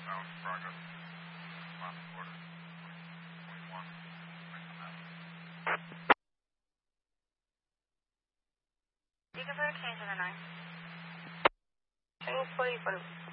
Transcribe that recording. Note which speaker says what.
Speaker 1: You can put a change in the 9. 240 for